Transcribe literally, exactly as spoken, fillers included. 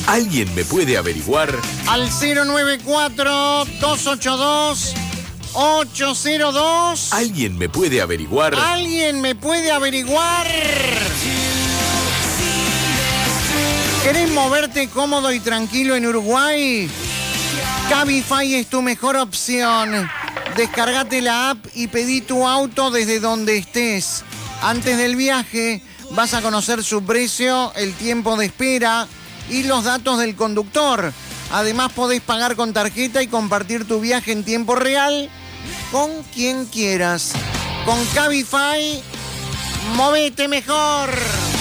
¿Alguien me puede averiguar? Al cero nueve cuatro, dos ocho dos, ocho cero dos. ¿Alguien me puede averiguar? ¿Alguien me puede averiguar? ¿Querés moverte cómodo y tranquilo en Uruguay? Cabify es tu mejor opción. Descargate la app y pedí tu auto desde donde estés. Antes del viaje vas a conocer su precio, el tiempo de espera y los datos del conductor. Además podés pagar con tarjeta y compartir tu viaje en tiempo real con quien quieras. Con Cabify, movete mejor.